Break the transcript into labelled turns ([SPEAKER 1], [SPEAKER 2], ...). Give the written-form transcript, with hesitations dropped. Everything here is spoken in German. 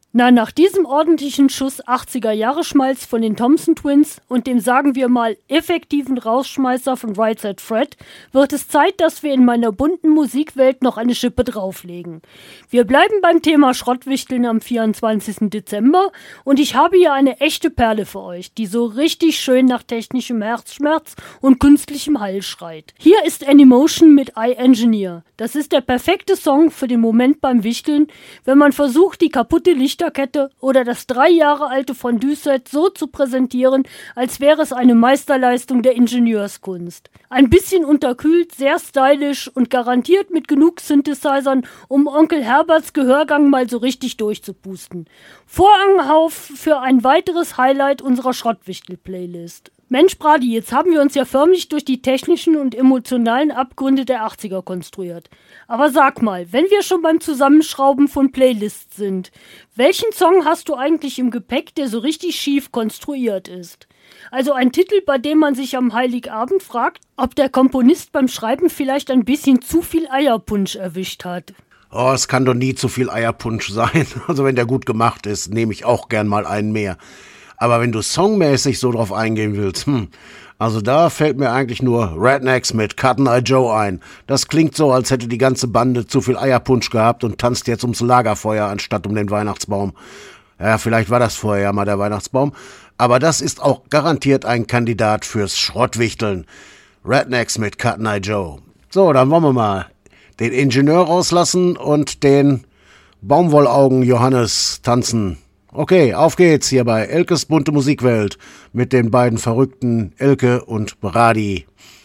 [SPEAKER 1] Na, nach diesem ordentlichen Schuss 80er-Jahre-Schmalz von den Thompson Twins und dem, sagen wir mal, effektiven Rausschmeißer von Right Said Fred, wird es Zeit, dass wir in meiner bunten Musikwelt noch eine Schippe drauflegen. Wir bleiben beim Thema Schrottwichteln am 24. Dezember und ich habe hier eine echte Perle für euch, die so richtig schön nach technischem Herzschmerz und künstlichem Hall schreit. Hier ist Animotion mit I Engineer. Das ist der perfekte Song für den Moment beim Wichteln, wenn man versucht, die kaputte Lichterkette oder das 3 Jahre alte Fondue-Set so zu präsentieren, als wäre es eine Meisterleistung der Ingenieurskunst. Ein bisschen unterkühlt, sehr stylisch und garantiert mit genug Synthesizern, um Onkel Herberts Gehörgang mal so richtig durchzupusten. Vorhang für ein weiteres Highlight unserer Schrottwichtel-Playlist. Mensch, Brady, jetzt haben wir uns ja förmlich durch die technischen und emotionalen Abgründe der 80er konstruiert. Aber sag mal, wenn wir schon beim Zusammenschrauben von Playlists sind, welchen Song hast du eigentlich im Gepäck, der so richtig schief konstruiert ist? Also ein Titel, bei dem man sich am Heiligabend fragt, ob der Komponist beim Schreiben vielleicht ein bisschen zu viel Eierpunsch erwischt hat.
[SPEAKER 2] Oh, es kann doch nie zu viel Eierpunsch sein. Also wenn der gut gemacht ist, nehme ich auch gern mal einen mehr. Aber wenn du songmäßig so drauf eingehen willst, also da fällt mir eigentlich nur Rednecks mit Cotton Eye Joe ein. Das klingt so, als hätte die ganze Bande zu viel Eierpunsch gehabt und tanzt jetzt ums Lagerfeuer anstatt um den Weihnachtsbaum. Ja, vielleicht war das vorher ja mal der Weihnachtsbaum. Aber das ist auch garantiert ein Kandidat fürs Schrottwichteln. Rednecks mit Cotton Eye Joe. So, dann wollen wir mal den Ingenieur rauslassen und den Baumwollaugen Johannes tanzen. Okay, auf geht's hier bei Elkes bunte Musikwelt mit den beiden Verrückten Elke und Brady.